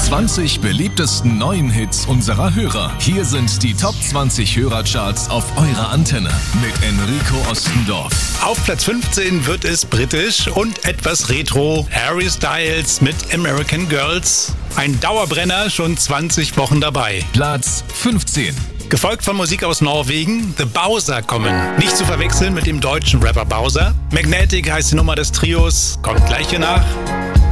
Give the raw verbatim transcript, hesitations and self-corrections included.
zwanzig beliebtesten neuen Hits unserer Hörer. Hier sind die Top zwanzig Hörercharts auf eurer Antenne mit Enrico Ostendorf. Auf Platz fünfzehn wird es britisch und etwas retro. Harry Styles mit American Girls. Ein Dauerbrenner, schon zwanzig Wochen dabei. Platz fünfzehn. Gefolgt von Musik aus Norwegen, The Bowser kommen. Nicht zu verwechseln mit dem deutschen Rapper Bowser. Magnetic heißt die Nummer des Trios, kommt gleich hier nach.